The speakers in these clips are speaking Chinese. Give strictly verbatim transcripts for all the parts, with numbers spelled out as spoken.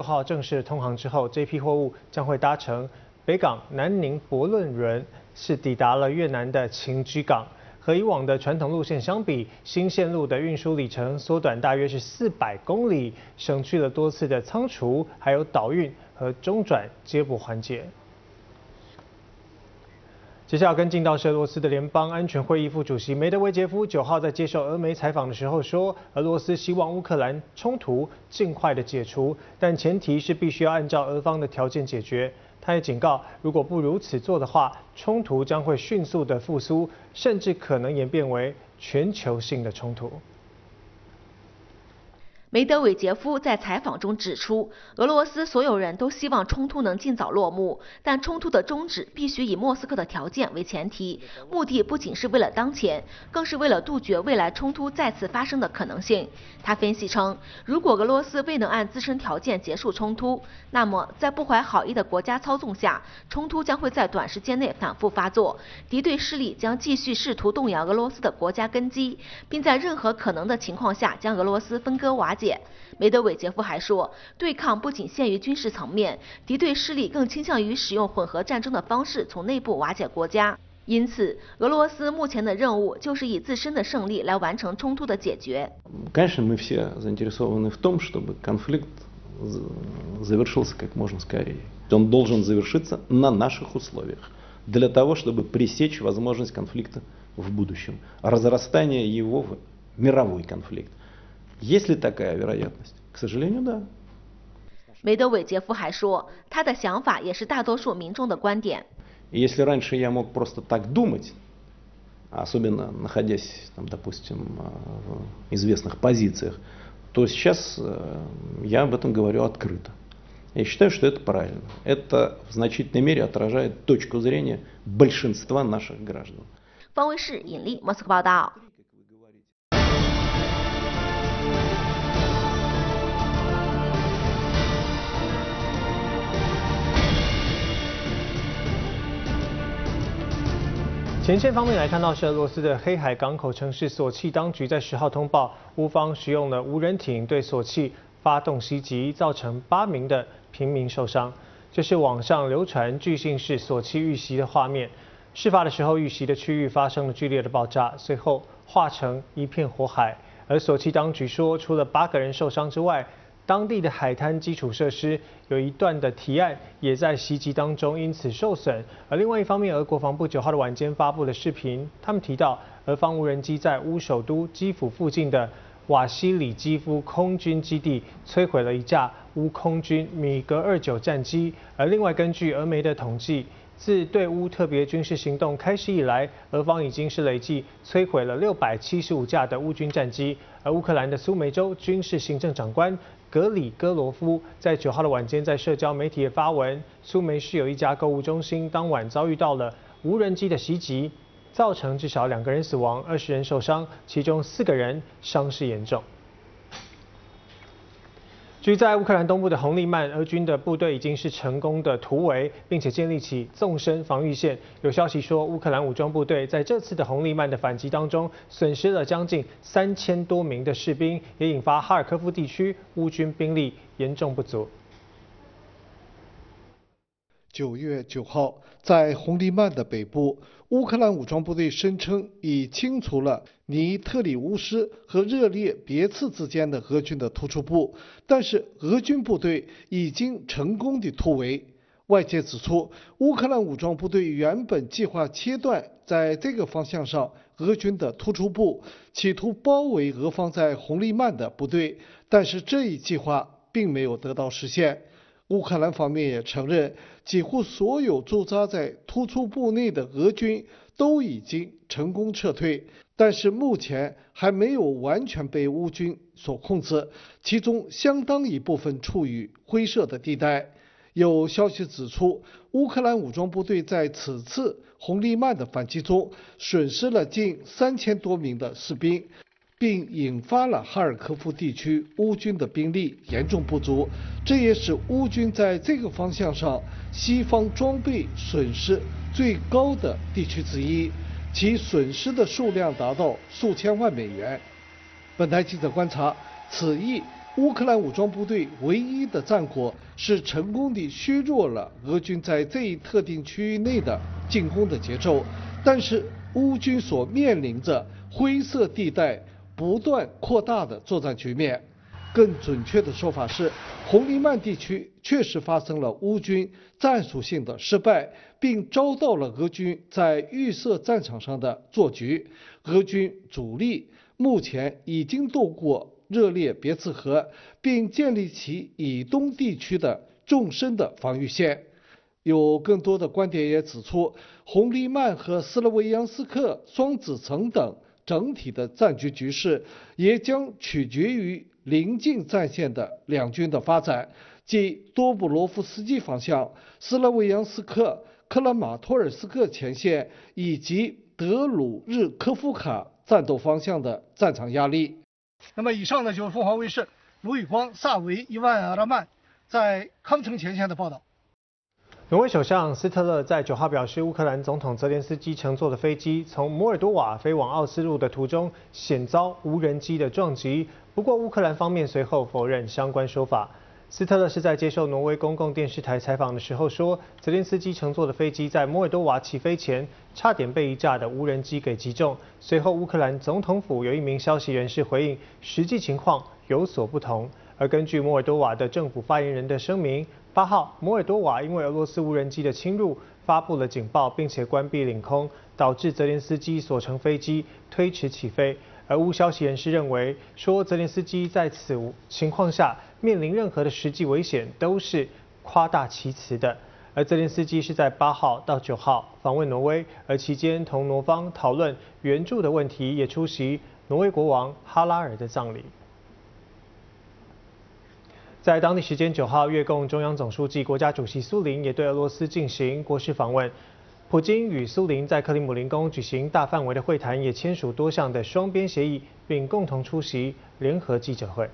号正式通航之后，这批货物将会搭乘北港南宁驳论轮，是抵达了越南的清居港。和以往的传统路线相比，新线路的运输里程缩短大约是四百公里，省去了多次的仓储、还有岛运和中转接驳环节。接下来跟进到是俄罗斯的联邦安全会议副主席梅德韦杰夫九号在接受俄媒采访的时候说，俄罗斯希望乌克兰冲突尽快的解除，但前提是必须要按照俄方的条件解决。他也警告，如果不如此做的话，冲突将会迅速的复苏，甚至可能演变为全球性的冲突。 梅德韦杰夫在采访中指出，俄罗斯所有人都希望冲突能尽早落幕，但冲突的终止必须以莫斯科的条件为前提，目的不仅是为了当前，更是为了杜绝未来冲突再次发生的可能性。他分析称，如果俄罗斯未能按自身条件结束冲突，那么在不怀好意的国家操纵下，冲突将会在短时间内反复发作，敌对势力将继续试图动摇俄罗斯的国家根基，并在任何可能的情况下将俄罗斯分割瓦解。梅德韦杰夫还说，对抗不仅限于军事层面，敌对势力更倾向于使用混合战争的方式从内部瓦解国家。因此，俄罗斯目前的任务就是以自身的胜利来完成冲突的解决。 Конечно, мы все заинтересованы в том, чтобы конфликт завершился как можно скорее. Он должен завершиться на наших условиях, для того, чтобы пресечь возможность конфликта в будущем, разрастание его в мировой конфликт. Есть ли такая вероятность? К сожалению, да. 梅德韦杰夫还说，他的想法也是大多数民众的观点。 Если раньше я мог просто так думать, особенно находясь, там, допустим, в известных позициях, то сейчас я об этом говорю открыто. Я считаю, что это правильно. Это в значительной мере отражает точку зрения большинства наших граждан. 方卫视引力莫斯科报道。 前线方面来看到，是俄罗斯的黑海港口城市索契当局在十号通报，乌方使用了无人艇对索契发动袭击，造成八名的平民受伤。这是网上流传据信是索契遇袭的画面。事发的时候，遇袭的区域发生了剧烈的爆炸，随后化成一片火海。而索契当局说，除了八个人受伤之外，当地的海滩基础设施有一段的堤岸也在袭击当中，因此受损。而另外一方面，俄国防部九号的晚间发布了视频，他们提到俄方无人机在乌首都基辅附近的瓦西里基夫空军基地摧毁了一架乌空军米格二九战机。而另外，根据俄媒的统计，自对乌特别军事行动开始以来，俄方已经是累计摧毁了六百七十五架的乌军战机。而乌克兰的苏梅州军事行政长官格里戈罗夫在九号的晚间在社交媒体也发文，苏梅市有一家购物中心当晚遭遇到了无人机的袭击，造成至少两个人死亡，二十人受伤，其中四个人伤势严重。至于在乌克兰东部的红利曼，俄军的部队已经是成功的突围，并且建立起纵深防御线。有消息说，乌克兰武装部队在这次的红利曼的反击当中，损失了将近三千多名的士兵，也引发哈尔科夫地区乌军兵力严重不足。 九月九号，在红利曼的北部，乌克兰武装部队声称已清除了尼特里乌斯和热列别茨之间的俄军的突出部，但是俄军部队已经成功的突围。外界指出，乌克兰武装部队原本计划切断在这个方向上俄军的突出部，企图包围俄方在红利曼的部队，但是这一计划并没有得到实现。乌克兰方面也承认，几乎所有驻扎在突出部内的俄军都已经成功撤退，但是目前还没有完全被乌军所控制，其中相当一部分处于灰色的地带。有消息指出，乌克兰武装部队在此次红利曼的反击中损失了近三千多名的士兵，并引发了哈尔科夫地区乌军的兵力严重不足，这也是乌军在这个方向上西方装备损失最高的地区之一，其损失的数量达到数千万美元。本台记者观察，此役乌克兰武装部队唯一的战果是成功地削弱了俄军在这一特定区域内的进攻的节奏，但是乌军所面临着灰色地带不断扩大的作战局面。更准确的说法是，红利曼地区确实发生了乌军战术性的失败，并遭到了俄军在预设战场上的做局。俄军主力目前已经渡过热列别茨河，并建立起以东地区的纵深的防御线。有更多的观点也指出，红利曼和斯洛维扬斯克双子城等整体的战局局势也将取决于临近战线的两军的发展，即多布罗夫斯基方向、斯拉维扬斯克、克拉马托尔斯克前线以及德鲁日科夫卡战斗方向的战场压力。 那么以上呢就是凤凰卫视卢宇光、萨维、伊万阿拉曼在康城前线的报道。 挪威首相斯特勒在九号表示，乌克兰总统泽连斯基乘坐的飞机从摩尔多瓦飞往奥斯陆的途中险遭无人机的撞击。不过，乌克兰方面随后否认相关说法。斯特勒是在接受挪威公共电视台采访的时候说，泽连斯基乘坐的飞机在摩尔多瓦起飞前差点被一架的无人机给击中。随后，乌克兰总统府有一名消息人士回应，实际情况有所不同。而根据摩尔多瓦的政府发言人的声明，八号摩尔多瓦因为俄罗斯无人机的侵入发布了警报，并且关闭领空，导致泽连斯基所乘飞机推迟起飞。而乌消息人士认为，说泽连斯基在此情况下面临任何的实际危险都是夸大其词的。而泽连斯基是在八号到九号访问挪威，而期间同挪方讨论援助的问题，也出席挪威国王哈拉尔的葬礼。在当地时间九号，越共中央总书记、国家主席苏林也对俄罗斯进行国事访问。普京与苏林在克里姆林宫举行大范围的会谈，也签署多项的双边协议，并共同出席联合记者会。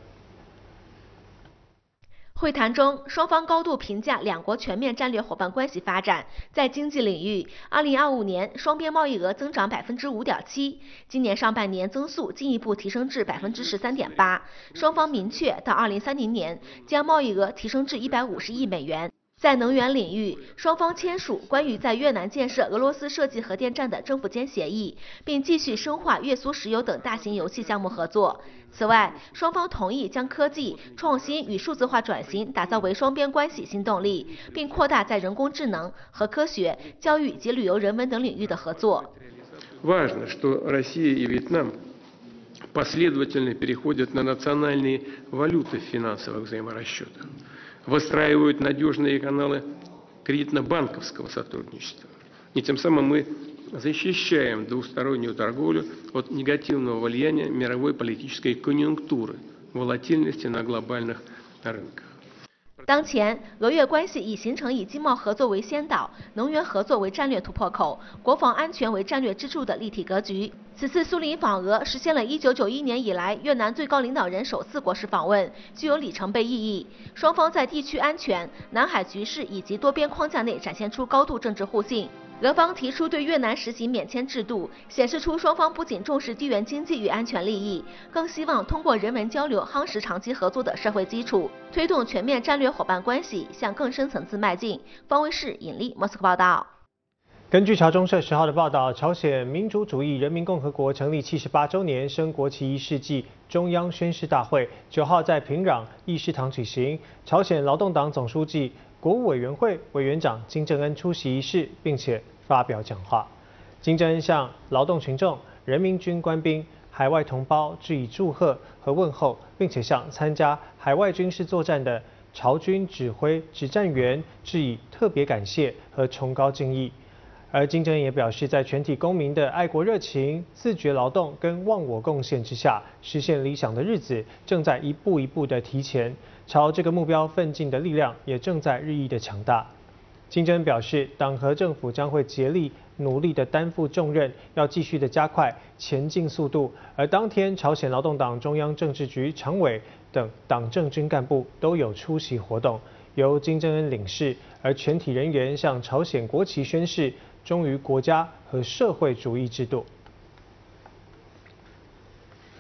会谈中，双方高度评价两国全面战略伙伴关系发展。在经济领域，二零二五年双边贸易额增长百分之五点七，今年上半年增速进一步提升至百分之十三点八。双方明确，到二零三零年将贸易额提升至一百五十亿美元。在能源领域，双方签署关于在越南建设俄罗斯设计核电站的政府间协议，并继续深化越苏石油等大型油气项目合作。此外，双方同意将科技创新与数字化转型打造为双边关系新动力，并扩大在人工智能、核科学、教育及旅游人文等领域的合作。 Важно, что Россия и Вьетнам последовательно переходят на национальные валюты в финансовых взаиморасчетах, выстраивают надежные каналы кредитно-банковского сотрудничества. И тем самым мы защищаем двустороннюю торговлю от негативного влияния мировой политической конъюнктуры, волатильности на глобальных рынках. 当前，俄越关系已形成以经贸合作为先导、能源合作为战略突破口、国防安全为战略支柱的立体格局。此次苏林访俄，实现了一九九一年以来越南最高领导人首次国事访问，具有里程碑意义。双方在地区安全、南海局势以及多边框架内展现出高度政治互信。俄方提出对越南实行免签制度，显示出双方不仅重视地缘经济与安全利益，更希望通过人文交流夯实长期合作的社会基础，推动全面战略伙伴关系向更深层次迈进。方卫视尹丽莫斯科报道。 根据朝中社十号的报道，朝鲜民主主义人民共和国成立七十八周年升国旗仪式暨中央宣誓大会九号在平壤议事堂举行，朝鲜劳动党总书记、国务委员会委员长金正恩出席仪式，并且发表讲话。金正恩向劳动群众、人民军官兵、海外同胞致以祝贺和问候，并且向参加海外军事作战的朝军指挥指战员致以特别感谢和崇高敬意。而金正恩也表示，在全体公民的爱国热情、自觉劳动跟忘我贡献之下，实现理想的日子正在一步一步的提前，朝这个目标奋进的力量也正在日益的强大。金正恩表示，党和政府将会竭力努力的担负重任，要继续的加快前进速度。而当天，朝鲜劳动党中央政治局常委等党政军干部都有出席活动，由金正恩领事，而全体人员向朝鲜国旗宣誓忠于国家和社会主义制度。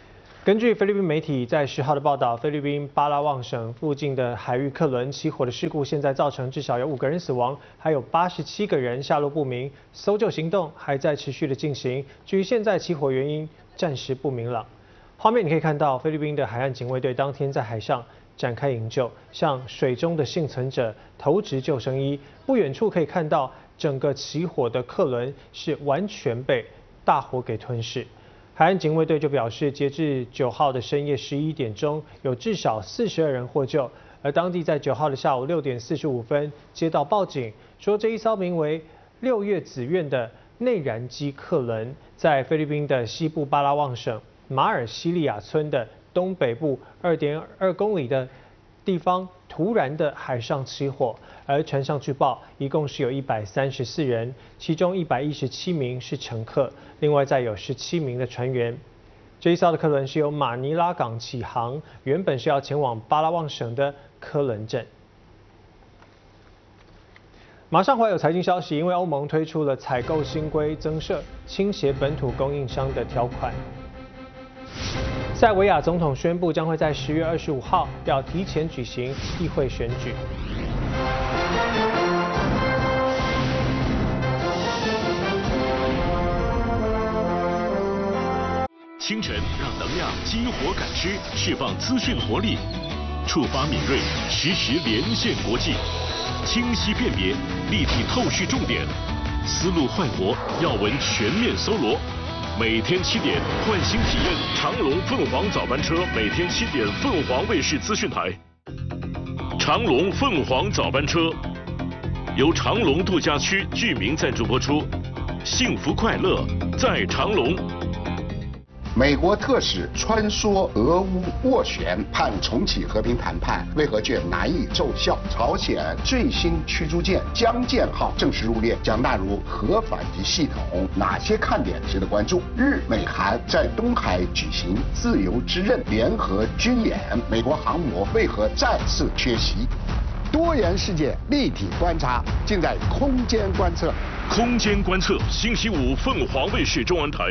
根据菲律宾媒体在十号的报道，菲律宾巴拉望省附近的海域客轮起火的事故，现在造成至少有五个人死亡，还有八十七个人下落不明，搜救行动还在持续的进行。至于现在起火原因，暂时不明朗。画面你可以看到，菲律宾的海岸警卫队当天在海上展开营救，向水中的幸存者投掷救生衣。不远处可以看到，整个起火的客轮是完全被大火给吞噬。海岸警卫队就表示，截至九号的深夜十一点钟，有至少四十二人获救。而当地在九号的下午六点四十五分接到报警，说这一艘名为“六月紫苑”的内燃机客轮，在菲律宾的西部巴拉望省马尔西利亚村的东北部二点二公里的地方突然的海上起火，而船上据报一共是有一百三十四人，其中一百一十七名是乘客，另外再有十七名的船员。这一艘的客轮是由马尼拉港起航，原本是要前往巴拉望省的科伦镇。马上还有财经消息，因为欧盟推出了采购新规，增设倾斜本土供应商的条款。塞尔维亚总统宣布，将会在十月二十五号要提前举行议会选举。 清晨让能量激活感知，释放资讯活力，触发敏锐，实时连线国际，清晰辨别，立体透视重点，思路焕活，要闻全面搜罗。每天七点，换新体验长龙凤凰早班车，每天七点，凤凰卫视资讯台。长龙凤凰早班车由长龙度假区居民赞助播出，幸福快乐在长龙。 美国特使穿梭俄乌斡旋，盼重启和平谈判，为何却难以奏效？朝鲜最新驱逐舰江舰号正式入列，将纳入核反击系统，哪些看点值得关注？日美韩在东海举行自由之刃联合军演，美国航母为何再次缺席？多元世界立体观察，尽在空间观测。 空间观测，星期五凤凰卫视中文台。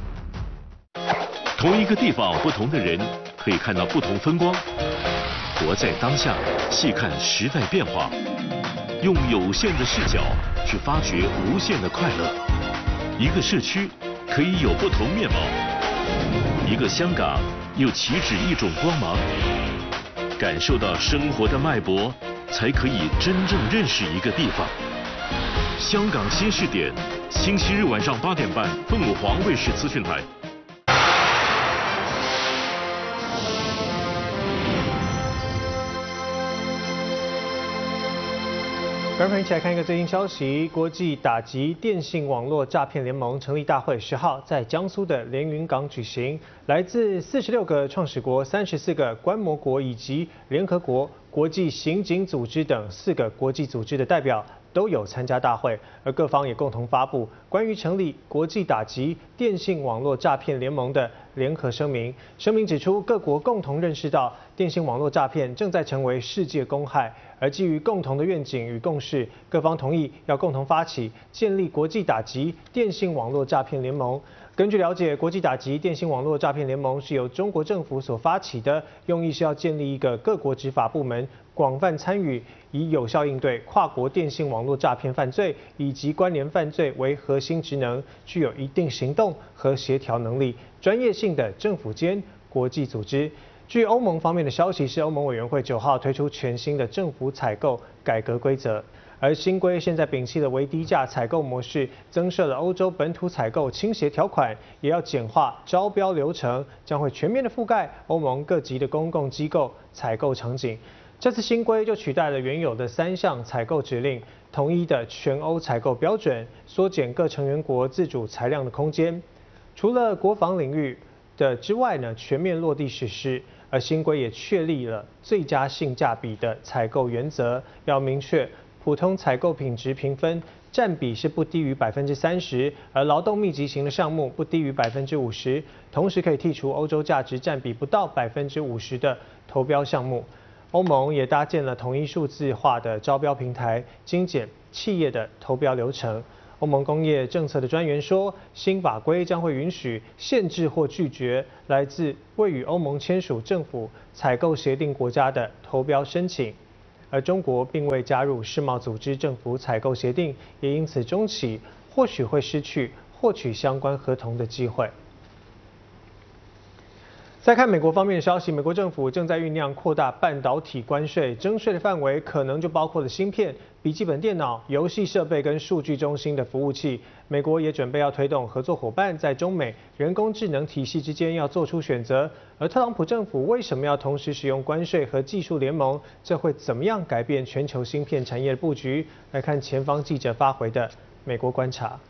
同一个地方，不同的人，可以看到不同风光。活在当下，细看时代变化，用有限的视角去发掘无限的快乐。一个社区可以有不同面貌，一个香港又岂止一种光芒。感受到生活的脉搏，才可以真正认识一个地方。香港新视点，星期日晚上八点半，凤凰卫视资讯台。 观众朋友，一起来看一个最新消息：国际打击电信网络诈骗联盟成立大会十号在江苏的连云港举行，来自四十六个创始国、三十四个观摩国以及联合国国际刑警组织等四个国际组织的代表都有参加大会，而各方也共同发布关于成立国际打击电信网络诈骗联盟的联合声明。声明指出，各国共同认识到电信网络诈骗正在成为世界公害，而基于共同的愿景与共识，各方同意要共同发起建立国际打击电信网络诈骗联盟。根据了解，国际打击电信网络诈骗联盟是由中国政府所发起的，用意是要建立一个各国执法部门广泛参与，以有效应对跨国电信网络诈骗犯罪以及关联犯罪为核心职能，具有一定行动和协调能力、专业性的政府间国际组织。据欧盟方面的消息是，欧盟委员会九号推出全新的政府采购改革规则，而新规现在摒弃了为低价采购模式，增设了欧洲本土采购倾斜条款，也要简化招标流程，将会全面的覆盖欧盟各级的公共机构采购场景。这次新规就取代了原有的三项采购指令，统一的全欧采购标准，缩减各成员国自主裁量的空间。除了国防领域的之外呢，全面落地实施。而新规也确立了最佳性价比的采购原则，要明确普通采购品质评分占比是不低于百分之三十，而劳动密集型的项目不低于百分之五十，同时可以剔除欧洲价值占比不到百分之五十的投标项目。欧盟也搭建了统一数字化的招标平台，精简企业的投标流程。 欧盟工业政策的专员说，新法规将会允许限制或拒绝来自未与欧盟签署政府采购协定国家的投标申请。而中国并未加入世贸组织政府采购协定，也因此中企或许会失去获取相关合同的机会。再看美国方面的消息，美国政府正在酝酿扩大半导体关税，征税的范围可能就包括了芯片、笔记本电脑、游戏设备跟数据中心的服务器。美国也准备要推动合作伙伴在中美人工智能体系之间要做出选择。而特朗普政府为什么要同时使用关税和技术联盟？这会怎么样改变全球芯片产业的布局？来看前方记者发回的美国观察。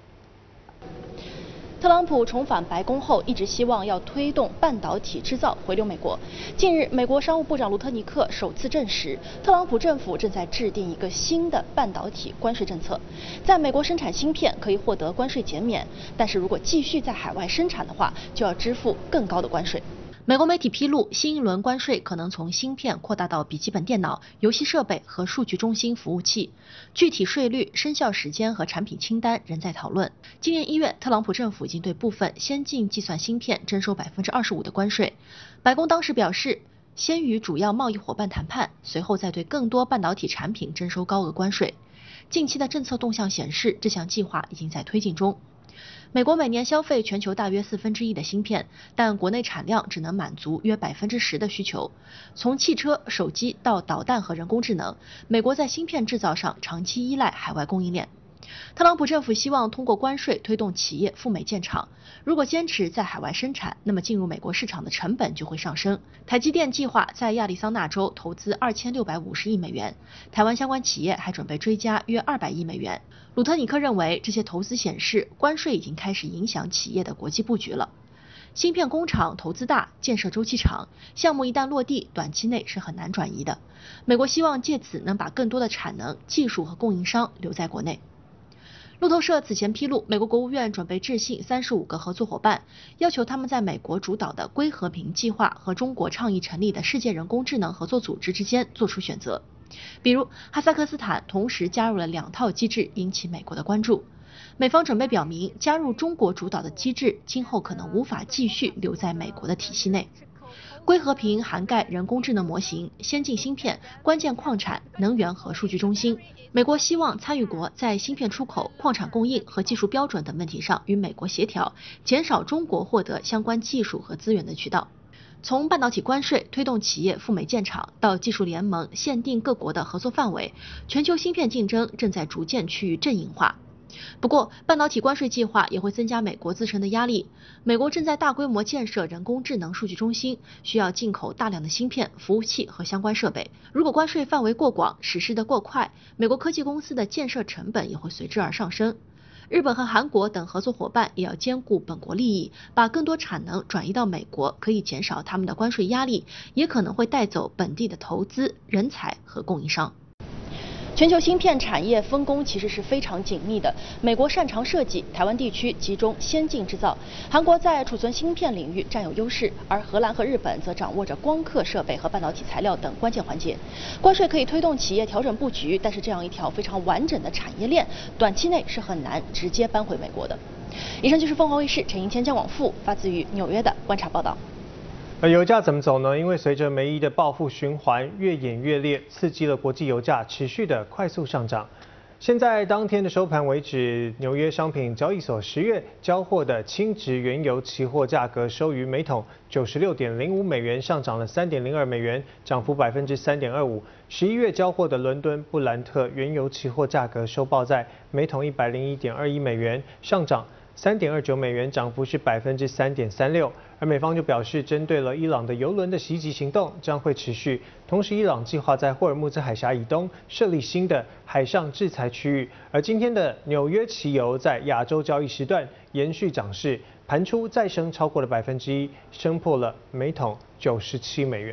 特朗普重返白宫后，一直希望要推动半导体制造回流美国。近日，美国商务部长卢特尼克首次证实，特朗普政府正在制定一个新的半导体关税政策。在美国生产芯片可以获得关税减免，但是如果继续在海外生产的话，就要支付更高的关税。美国媒体披露，新一轮关税可能从芯片扩大到笔记本电脑、游戏设备和数据中心服务器。具体税率、生效时间和产品清单仍在讨论。今年一月，特朗普政府已经对部分先进计算芯片征收百分之二十五的关税。白宫当时表示，先与主要贸易伙伴谈判，随后再对更多半导体产品征收高额关税。近期的政策动向显示，这项计划已经在推进中。美国每年消费全球大约四分之一的芯片，但国内产量只能满足约百分之十的需求。从汽车、手机到导弹和人工智能，美国在芯片制造上长期依赖海外供应链。特朗普政府希望通过关税推动企业赴美建厂。如果坚持在海外生产，那么进入美国市场的成本就会上升。台积电计划在亚利桑那州投资二千六百五十亿美元，台湾相关企业还准备追加约二百亿美元。鲁特尼克认为，这些投资显示关税已经开始影响企业的国际布局了。芯片工厂投资大，建设周期长，项目一旦落地，短期内是很难转移的。美国希望借此能把更多的产能、技术和供应商留在国内。路透社此前披露，美国国务院准备致信三十五个合作伙伴，要求他们在美国主导的硅和平计划和中国倡议成立的世界人工智能合作组织之间做出选择。比如，哈萨克斯坦同时加入了两套机制，引起美国的关注。美方准备表明，加入中国主导的机制，今后可能无法继续留在美国的体系内。硅和平涵盖人工智能模型、先进芯片、关键矿产、能源和数据中心。美国希望参与国在芯片出口、矿产供应和技术标准等问题上与美国协调，减少中国获得相关技术和资源的渠道。从半导体关税推动企业赴美建厂，到技术联盟限定各国的合作范围，全球芯片竞争正在逐渐趋于阵营化。不过，半导体关税计划也会增加美国自身的压力。美国正在大规模建设人工智能数据中心，需要进口大量的芯片、服务器和相关设备。如果关税范围过广，实施得过快，美国科技公司的建设成本也会随之而上升。日本和韩国等合作伙伴也要兼顾本国利益，把更多产能转移到美国，可以减少他们的关税压力，也可能会带走本地的投资、人才和供应商。全球芯片产业分工其实是非常紧密的，美国擅长设计，台湾地区集中先进制造，韩国在储存芯片领域占有优势，而荷兰和日本则掌握着光刻设备和半导体材料等关键环节。关税可以推动企业调整布局，但是这样一条非常完整的产业链，短期内是很难直接搬回美国的。以上就是凤凰卫视陈盈谦、江广富发自于纽约的观察报道。 而油价怎么走呢？因为随着梅伊的报复循环越演越烈，刺激了国际油价持续的快速上涨。现在当天的收盘为止，纽约商品交易所十月交货的轻质原油期货价格收于每桶九十六点零五美元，上涨了三点零二美元，涨幅百分之三点二五。十一月交货的伦敦布兰特原油期货价格收报在每桶一百零一点二一美元，上涨三点二九美元，涨幅是百分之三点三六。而美方就表示，针对了伊朗的油轮的袭击行动将会持续，同时伊朗计划在霍尔木兹海峡以东设立新的海上制裁区域。而今天的纽约期油在亚洲交易时段延续涨势，盘出再升超过了百分之一，升破了每桶九十七美元。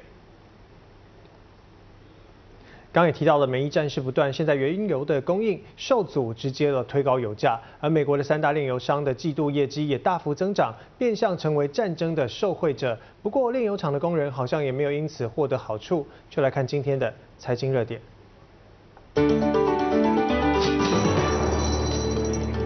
刚也提到了，美伊战事不断，现在原油的供应受阻，直接了推高油价。而美国的三大炼油商的季度业绩也大幅增长，变相成为战争的受惠者。不过，炼油厂的工人好像也没有因此获得好处。就来看今天的财经热点。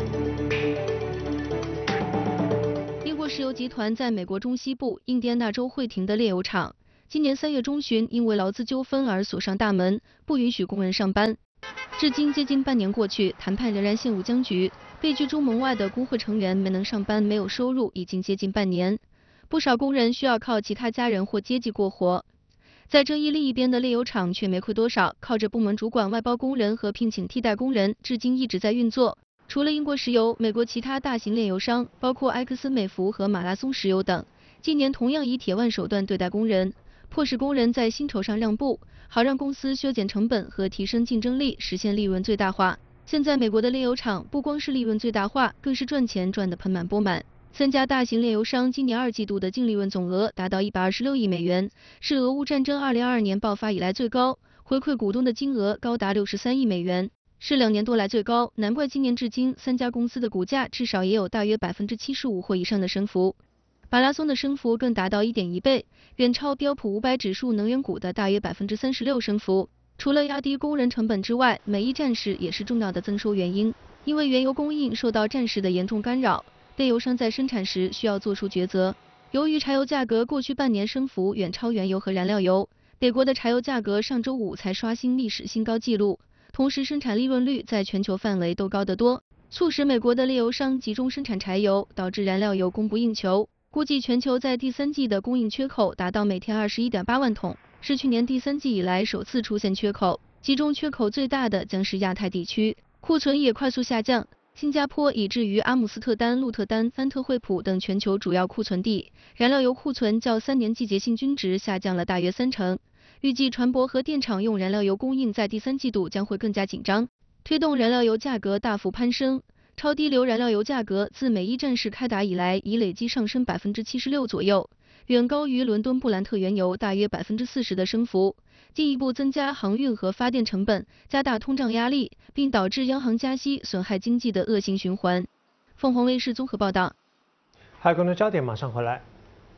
集团在美国中西部印第安纳州惠廷的炼油厂，今年三月中旬因为劳资纠纷而锁上大门，不允许工人上班。至今接近半年过去，谈判仍然陷入僵局。被拒诸门外的工会成员没能上班，没有收入，已经接近半年。不少工人需要靠其他家人或接济过活。在争议另一边的炼油厂却没亏多少，靠着部门主管外包工人和聘请替代工人，至今一直在运作。除了英国石油，美国其他大型炼油商，包括埃克森美孚和马拉松石油等，今年同样以铁腕手段对待工人，迫使工人在薪酬上让步，好让公司削减成本和提升竞争力，实现利润最大化。现在美国的炼油厂不光是利润最大化，更是赚钱赚得盆满钵满。三家大型炼油商今年二季度的净利润总额达到一百二十六亿美元，是俄乌战争二零二二年爆发以来最高，回馈股东的金额高达六十三亿美元，是两年多来最高。难怪今年至今三家公司的股价至少也有大约百分之七十五或以上的升幅。马拉松的升幅更达到一点一倍，远超标普五百指数能源股的大约百分之三十六升幅。除了压低工人成本之外，美伊战事也是重要的增收原因。因为原油供应受到战事的严重干扰，炼油商在生产时需要做出抉择。由于柴油价格过去半年升幅远超原油和燃料油，美国的柴油价格上周五才刷新历史新高纪录，同时生产利润率在全球范围都高得多，促使美国的炼油商集中生产柴油，导致燃料油供不应求。估计全球在第三季的供应缺口达到每天 二十一点八万桶，是去年第三季以来首次出现缺口，其中缺口最大的将是亚太地区，库存也快速下降。新加坡以至于阿姆斯特丹、鹿特丹、范特惠普等全球主要库存地，燃料油库存较三年季节性均值下降了大约三成。预计船舶和电厂用燃料油供应在第三季度将会更加紧张，推动燃料油价格大幅攀升。超低硫燃料油价格自美伊战事开打以来已累计上升百分之七十六左右，远高于伦敦布兰特原油大约百分之四十的升幅，进一步增加航运和发电成本，加大通胀压力，并导致央行加息，损害经济的恶性循环。凤凰卫视综合报道。 还有更多焦点马上回来。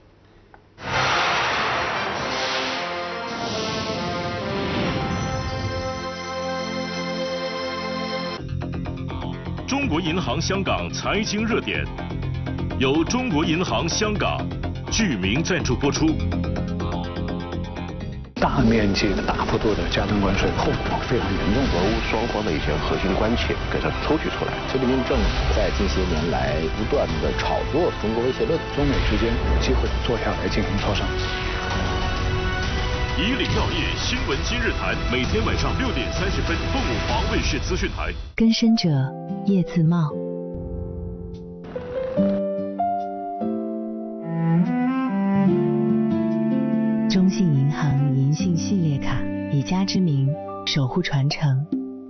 中国银行香港财经热点，由中国银行香港居民赞助播出。 大面积的、大幅度的加征关税，后果非常严重，俄乌双方的一些核心关切给它抽取出来。菲律宾政府在近些年来不断的炒作中国威胁论，中美之间有机会坐下来进行磋商。 以岭药业新闻今日谈，每天晚上六点三十分，凤凰卫视资讯台。 更深者叶自茂。中信银行银信系列卡，以家之名守护传承。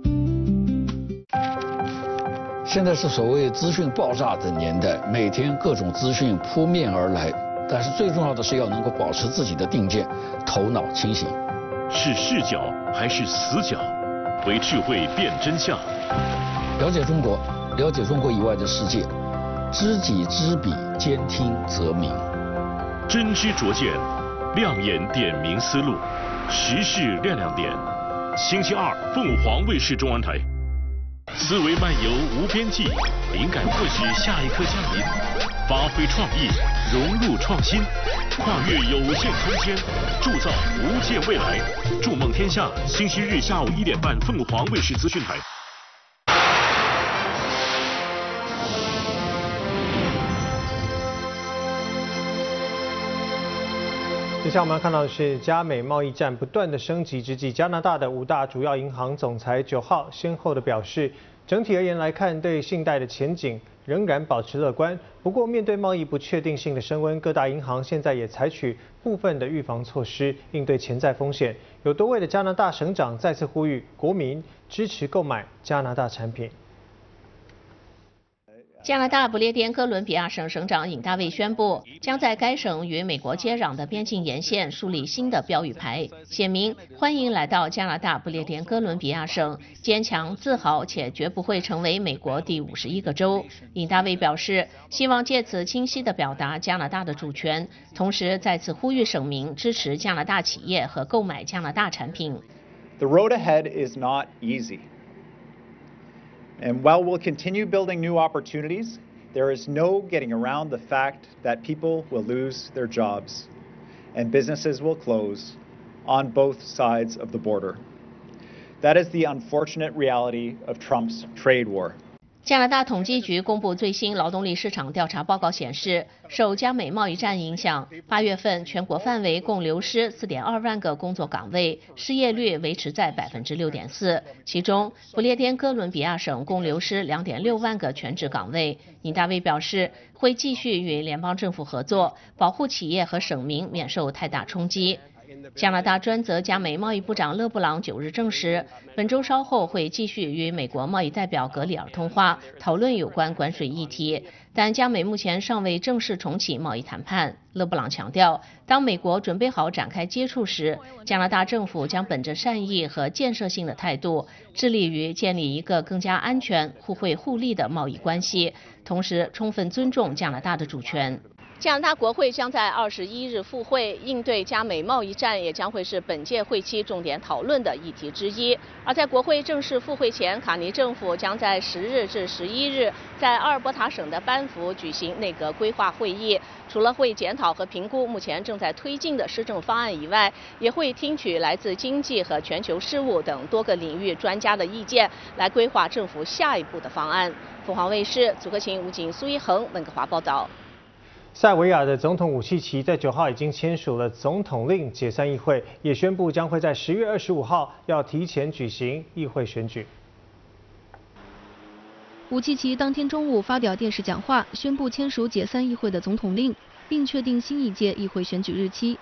现在是所谓资讯爆炸的年代，每天各种资讯扑面而来。但是最重要的是要能够保持自己的定见，头脑清醒。 是视角还是死角？为智慧辨真相。 了解中国，了解中国以外的世界，知己知彼，兼听则明。 真知灼见，亮眼点明思路，时事亮亮点。星期二，凤凰卫视中文台。思维漫游无边际，灵感或许下一刻降临。发挥创意，融入创新，跨越有限空间，铸造无界未来。筑梦天下，星期日下午一点半，凤凰卫视资讯台。 接下来我们要看到的是加美贸易战不断的升级之际，加拿大的五大主要银行总裁九号先后的表示，整体而言来看，对信贷的前景仍然保持乐观。不过，面对贸易不确定性的升温，各大银行现在也采取部分的预防措施，应对潜在风险。有多位的加拿大省长再次呼吁国民支持购买加拿大产品。 加拿大不列颠哥伦比亚省省长尹大卫宣布，将在该省与美国接壤的边境沿线树立新的标语牌，写明欢迎来到加拿大不列颠哥伦比亚省，坚强、自豪且绝不会成为美国第五十一个州。尹大卫表示，希望借此清晰地表达加拿大的主权，同时再次呼吁省民支持加拿大企业和购买加拿大产品。 The road ahead is not easy. And while we'll continue building new opportunities, there is no getting around the fact that people will lose their jobs and businesses will close on both sides of the border. That is the unfortunate reality of Trump's trade war. 加拿大统计局公布最新劳动力市场调查报告显示，受加美贸易战影响，八月份全国范围共流失 四点二万个工作岗位，失业率维持在 百分之六点四。其中，不列颠哥伦比亚省共流失 两点六万个全职岗位。尹大卫表示，会继续与联邦政府合作，保护企业和省民免受太大冲击。 加拿大专责加美贸易部长勒布朗九日证实，本周稍后会继续与美国贸易代表格里尔通话，讨论有关关税议题。但加美目前尚未正式重启贸易谈判。勒布朗强调，当美国准备好展开接触时，加拿大政府将本着善意和建设性的态度，致力于建立一个更加安全、互惠互利的贸易关系，同时充分尊重加拿大的主权。 加拿大国会将在二十一日复会，应对加美贸易战也将会是本届会期重点讨论的议题之一。而在国会正式复会前，卡尼政府将在十日至十一日在阿尔伯塔省的班夫举行内阁规划会议。除了会检讨和评估目前正在推进的施政方案以外，也会听取来自经济和全球事务等多个领域专家的意见，来规划政府下一步的方案。凤凰卫视祖克勤、吴景、苏一恒温哥华报道。 塞尔维亚的总统武契奇在九号已经签署了总统令解散议会，也宣布将会在十月二十五号要提前举行议会选举。 武契奇当天中午发表电视讲话，宣布签署解散议会的总统令，并确定新一届议会选举日期。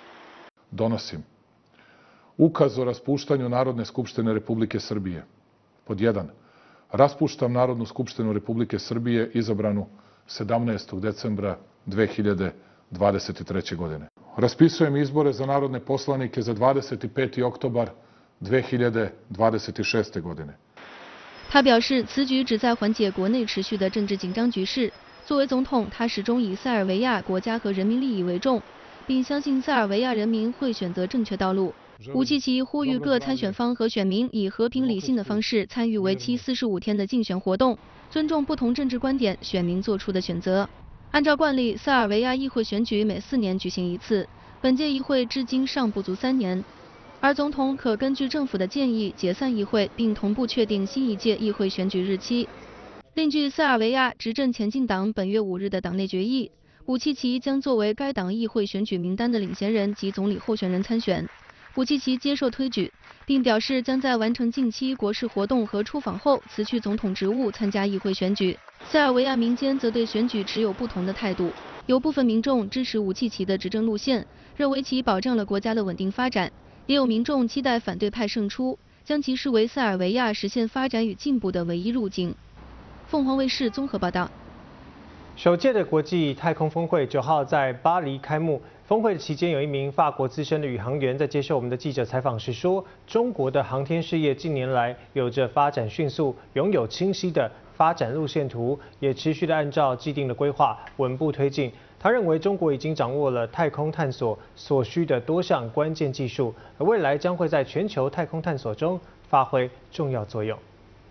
Donosim ukaz o raspuštanju Narodne skupštine Republike Srbije. Pod jedan, raspuštam Narodnu skupštinu Republike Srbije izabranu sedamnaestog decembra dve hiljade dvadeset treće godine. Raspisujem izbore za narodne poslanike za dvadeset peti oktobar dve hiljade dvadeset šeste godine. 他表示，此举旨在缓解国内持续的政治紧张局势。作为总统，他始终以塞尔维亚国家和人民利益为重，并相信塞尔维亚人民会选择正确道路。武契奇呼吁各参选方和选民以和平理性的方式参与为期四十五天的竞选活动，尊重不同政治观点选民做出的选择。按照惯例，塞尔维亚议会选举每四年举行一次，本届议会至今尚不足三年。 而总统可根据政府的建议解散议会，并同步确定新一届议会选举日期。另据塞尔维亚执政前进党本月五日的党内决议，武契奇将作为该党议会选举名单的领衔人及总理候选人参选。武契奇接受推举，并表示将在完成近期国事活动和出访后辞去总统职务，参加议会选举。塞尔维亚民间则对选举持有不同的态度，有部分民众支持武契奇的执政路线，认为其保障了国家的稳定发展。 也有民众期待反对派胜出，将其视为塞尔维亚实现发展与进步的唯一路径。凤凰卫视综合报道。 首届的国际太空峰会九号在巴黎开幕。峰会期间，有一名法国资深的宇航员在接受我们的记者采访时说，中国的航天事业近年来有着发展迅速，拥有清晰的发展路线图，也持续的按照既定的规划稳步推进。 他认为中国已经掌握了太空探索所需的多项关键技术，而未来将会在全球太空探索中发挥重要作用。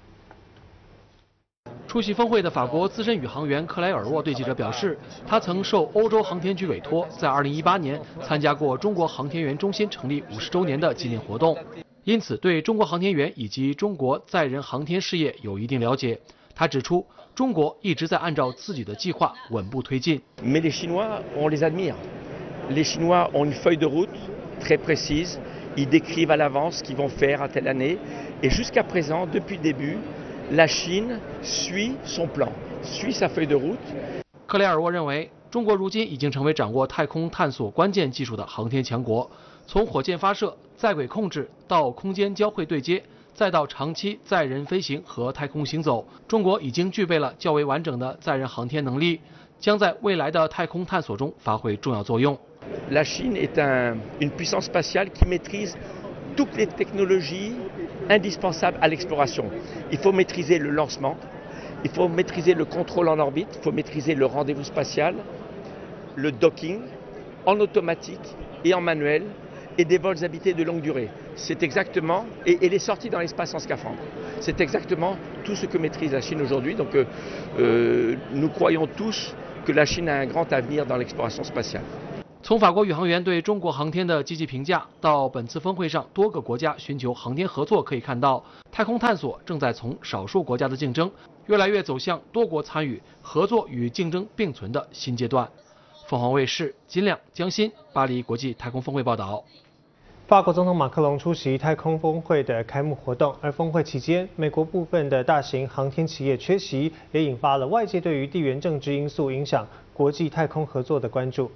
出席峰会的法国资深宇航员克莱尔沃对记者表示，他曾受欧洲航天局委托，在二零一八年参加过中国航天员中心成立五十周年的纪念活动，因此对中国航天员以及中国载人航天事业有一定了解。他指出， 中国一直在按照自己的计划稳步推进。 Mais les Chinois, on les admire. Les Chinois ont une feuille de route très précise. Ils décrivent à l'avance ce qu'ils vont faire à telle année. Et jusqu'à présent, depuis le début, la Chine suit son plan, suit sa feuille de route. 克莱尔沃认为，中国如今已经成为掌握太空探索关键技术的航天强国。从火箭发射、在轨控制到空间交会对接， 再到长期载人飞行和太空行走，中国已经具备了较为完整的载人航天能力，将在未来的太空探索中发挥重要作用。 La Chine est un, une puissance spatiale qui maîtrise toutes les technologies indispensables à l'exploration. Il faut maîtriser le lancement, il faut maîtriser le contrôle en orbite, il faut maîtriser le rendez-vous spatial, le docking en automatique et en manuel, et des vols habités de longue durée. C'est exactement, et, et les sorties dans l'espace en scaphandre. C'est exactement tout ce que maîtrise la Chine aujourd'hui. Donc euh, euh, nous croyons tous que la Chine a un grand avenir dans l'exploration spatiale. 从法国宇航员对中国航天的积极评价，到本次峰会上多个国家寻求航天合作，可以看到太空探索正在从少数国家的竞争，越来越走向多国参与、合作与竞争并存的新阶段。凤凰卫视金亮、江欣，巴黎国际太空峰会报道。 法国总统马克龙出席太空峰会的开幕活动，而峰会期间，美国部分的大型航天企业缺席，也引发了外界对于地缘政治因素影响国际太空合作的关注。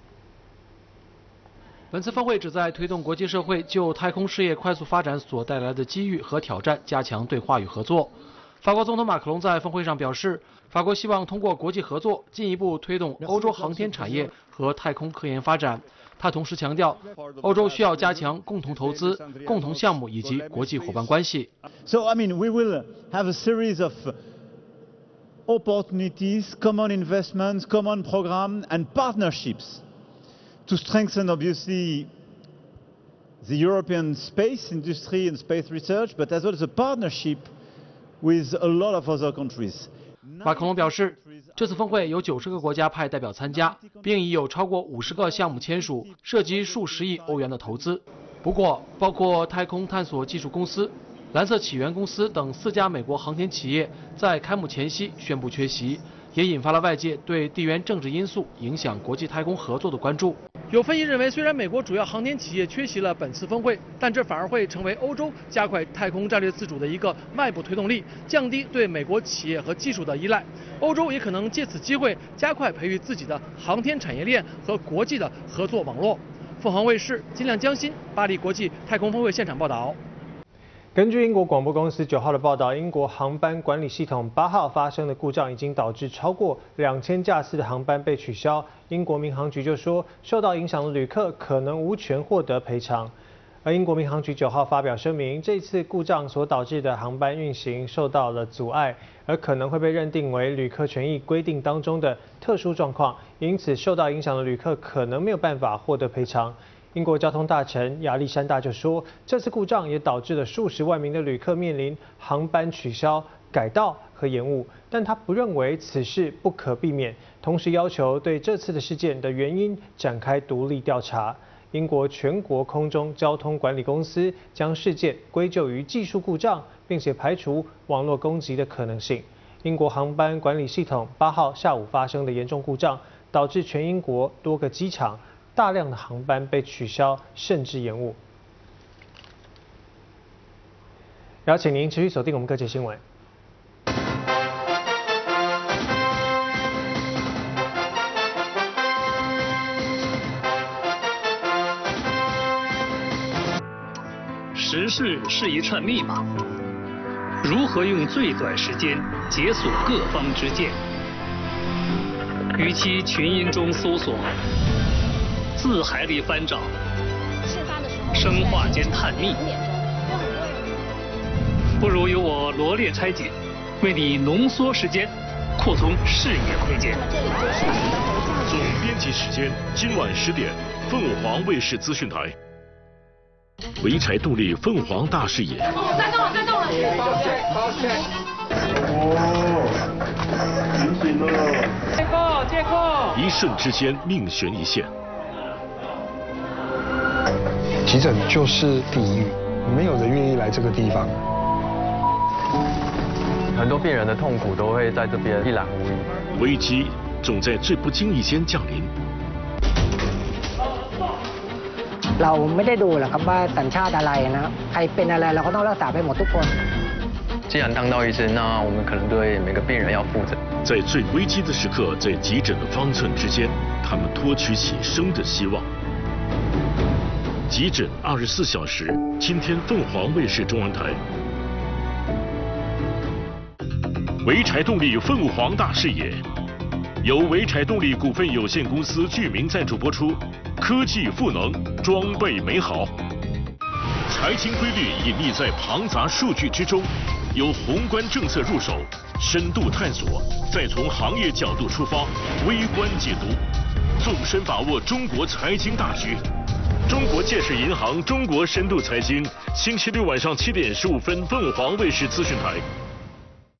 本次峰会旨在推动国际社会就太空事业快速发展所带来的机遇和挑战加强对话与合作。法国总统马克龙在峰会上表示，法国希望通过国际合作进一步推动欧洲航天产业和太空科研发展。 他同时强调，欧洲需要加强共同投资、共同项目以及国际伙伴关系。 So I mean, we will have a series of opportunities, common investments, common programs, and partnerships to strengthen, obviously, the European space industry and space research, but as well as a partnership with a lot of other countries. 马克龙表示，这次峰会有九十个国家派代表参加，并已有超过五十个项目签署，涉及数十亿欧元的投资。不过，包括太空探索技术公司、蓝色起源公司等四家美国航天企业在开幕前夕宣布缺席，也引发了外界对地缘政治因素影响国际太空合作的关注。 有分析认为，虽然美国主要航天企业缺席了本次峰会，但这反而会成为欧洲加快太空战略自主的一个外部推动力，降低对美国企业和技术的依赖。欧洲也可能借此机会加快培育自己的航天产业链和国际的合作网络。凤凰卫视金亮、江欣，巴黎国际太空峰会现场报道。 根据英国广播公司九号的报道，英国航班管理系统八号发生的故障已经导致超过两千架次的航班被取消。英国民航局就说，受到影响的旅客可能无权获得赔偿。而英国民航局九号发表声明，这次故障所导致的航班运行受到了阻碍，而可能会被认定为旅客权益规定当中的特殊状况，因此受到影响的旅客可能没有办法获得赔偿。 英国交通大臣亚历山大就说，这次故障也导致了数十万名的旅客面临航班取消、改道和延误，但他不认为此事不可避免，同时要求对这次的事件的原因展开独立调查。英国全国空中交通管理公司将事件归咎于技术故障，并且排除网络攻击的可能性。英国航班管理系统八号下午发生的严重故障，导致全英国多个机场 大量的航班被取消，甚至延误。邀请您持续锁定我们各界新闻。 时事是一串密码，如何用最短时间解锁各方之见？与其群音中搜索， 字海里翻找，生化间探秘，不如由我罗列拆解，为你浓缩时间，扩充视野空间。 总编辑时间今晚十点，凤凰卫视资讯台。潍柴动力凤凰大视野。 哦，再动了，再动了。 哦，醒醒了！ 借扣，借扣。 一瞬之间，命悬一线。 急诊就是地狱，没有人愿意来这个地方。 很多病人的痛苦都会在这边一览无遗。 危机总在最不经意间降临。 เราไม่ได้ดูหรอกครับว่าสัญชาติอะไรนะใครเป็นอะไรเราก็ต้องรักษาไปหมดทุกคน既然当到医生，那我们可能对每个病人要负责。 在最危机的时刻，在急诊的方寸之间，他们托取起生的希望。急诊二十四小时，今天凤凰卫视中文台。潍柴动力凤凰大视野，由潍柴动力股份有限公司剧名赞助播出。 科技赋能，装备美好。财经规律隐匿在庞杂数据之中，由宏观政策入手，深度探索，再从行业角度出发，微观解读，纵深把握中国财经大局。 中国建设银行中国深度财经，星期六晚上七点十五分，凤凰卫视资讯台。